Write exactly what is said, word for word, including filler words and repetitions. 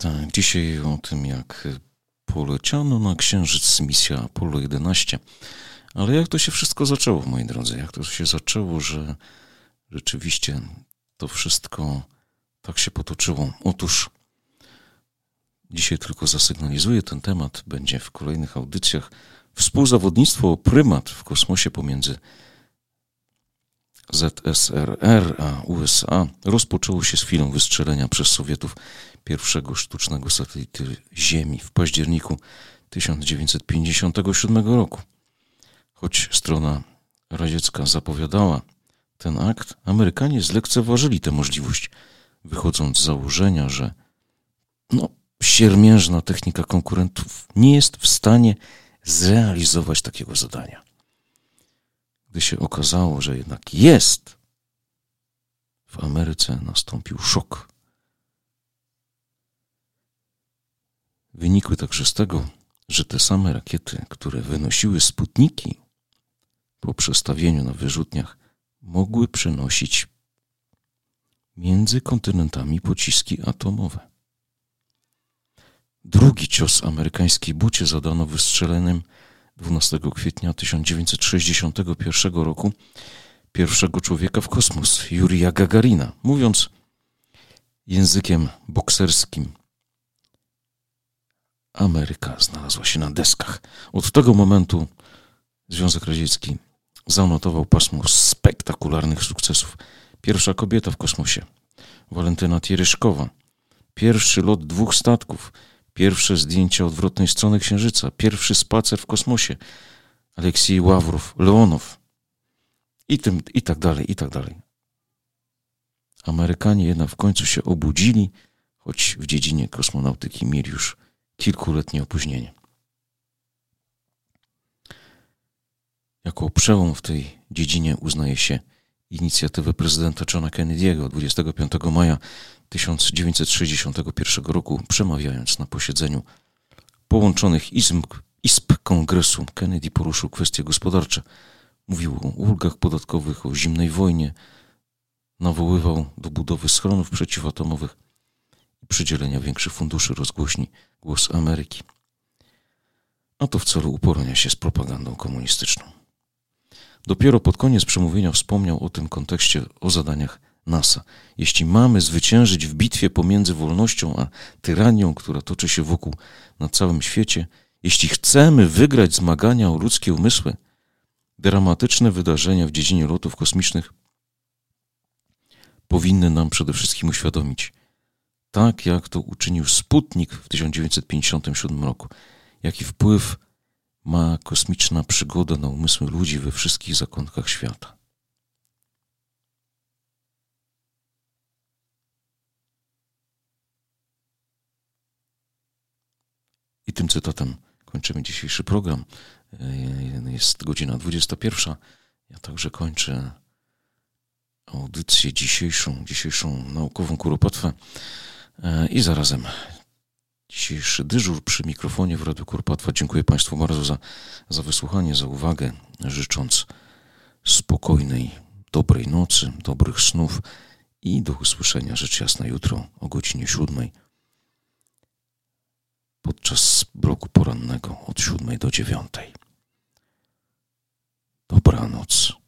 Tak, dzisiaj o tym, jak poleciano na Księżyc misja Apollo jedenaście. Ale jak to się wszystko zaczęło, moi drodzy? Jak to się zaczęło, że rzeczywiście to wszystko tak się potoczyło? Otóż dzisiaj tylko zasygnalizuję ten temat, będzie w kolejnych audycjach. Współzawodnictwo o prymat w kosmosie pomiędzy Z S R R a U S A rozpoczęło się z chwilą wystrzelenia przez Sowietów pierwszego sztucznego satelity Ziemi w październiku tysiąc dziewięćset pięćdziesiątego siódmego roku. Choć strona radziecka zapowiadała ten akt, Amerykanie zlekceważyli tę możliwość, wychodząc z założenia, że no, siermiężna technika konkurentów nie jest w stanie zrealizować takiego zadania. Gdy się okazało, że jednak jest, w Ameryce nastąpił szok. Wynikły także z tego, że te same rakiety, które wynosiły Sputniki po przestawieniu na wyrzutniach, mogły przenosić między kontynentami pociski atomowe. Drugi cios amerykańskiej bucie zadano wystrzeleniem dwunastego kwietnia tysiąc dziewięćset sześćdziesiątego pierwszego roku pierwszego człowieka w kosmos, Jurija Gagarina. Mówiąc językiem bokserskim, Ameryka znalazła się na deskach. Od tego momentu Związek Radziecki zanotował pasmo spektakularnych sukcesów. Pierwsza kobieta w kosmosie, Walentyna Tieryszkowa, pierwszy lot dwóch statków, pierwsze zdjęcia odwrotnej strony Księżyca, pierwszy spacer w kosmosie, Aleksiej Ławrow, Leonow i, tym, i tak dalej, i tak dalej. Amerykanie jednak w końcu się obudzili, choć w dziedzinie kosmonautyki mieli już kilkuletnie opóźnienie. Jako przełom w tej dziedzinie uznaje się inicjatywę prezydenta Johna Kennedy'ego dwudziestego piątego maja tysiąc dziewięćset sześćdziesiątego pierwszego roku, przemawiając na posiedzeniu połączonych izb, izb Kongresu. Kennedy poruszył kwestie gospodarcze. Mówił o ulgach podatkowych, o zimnej wojnie, nawoływał do budowy schronów przeciwatomowych i przydzielenia większych funduszy rozgłośni Głos Ameryki. A to w celu uporania się z propagandą komunistyczną. Dopiero pod koniec przemówienia wspomniał o tym kontekście, o zadaniach NASA. Jeśli mamy zwyciężyć w bitwie pomiędzy wolnością a tyranią, która toczy się wokół na całym świecie, jeśli chcemy wygrać zmagania o ludzkie umysły, dramatyczne wydarzenia w dziedzinie lotów kosmicznych powinny nam przede wszystkim uświadomić, tak jak to uczynił Sputnik w tysiąc dziewięćset pięćdziesiątym siódmym roku, jaki wpływ ma kosmiczna przygoda na umysły ludzi we wszystkich zakątkach świata. I tym cytatem kończymy dzisiejszy program. Jest godzina dwudziesta pierwsza. Ja także kończę audycję dzisiejszą, dzisiejszą naukową kuropatwę i zarazem dzisiejszy dyżur przy mikrofonie w Radiu Kuropatwa. Dziękuję Państwu bardzo za, za wysłuchanie, za uwagę, życząc spokojnej, dobrej nocy, dobrych snów i do usłyszenia rzecz jasna jutro o godzinie siódmej podczas bloku porannego od siódmej do dziewiątej. Dobranoc.